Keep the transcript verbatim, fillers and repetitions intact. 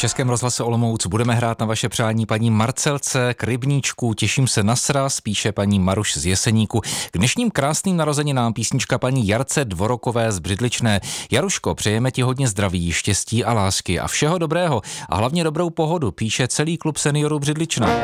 Českém rozhlase Olomouc budeme hrát na vaše přání paní Marcelce k rybníčku. Těším se na sraz, píše paní Maruš z Jeseníku. K dnešním krásným narozeninám písnička paní Jarce Dvorokové z Břidličné. Jaruško, přejeme ti hodně zdraví, štěstí a lásky a všeho dobrého a hlavně dobrou pohodu, píše celý klub seniorů Břidličná.